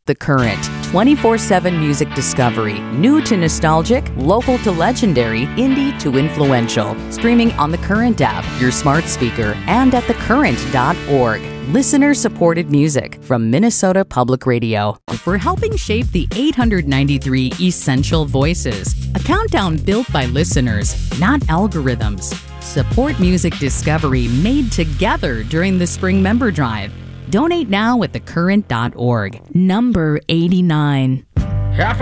The Current, 24/7 music discovery, new to nostalgic, local to legendary, indie to influential. Streaming on the Current app, your smart speaker, and at thecurrent.org. Listener-supported music from Minnesota Public Radio. For helping shape the 893 essential voices, a countdown built by listeners, not algorithms. Support music discovery made together during the Spring Member Drive. Donate now at thecurrent.org. Number 89. Half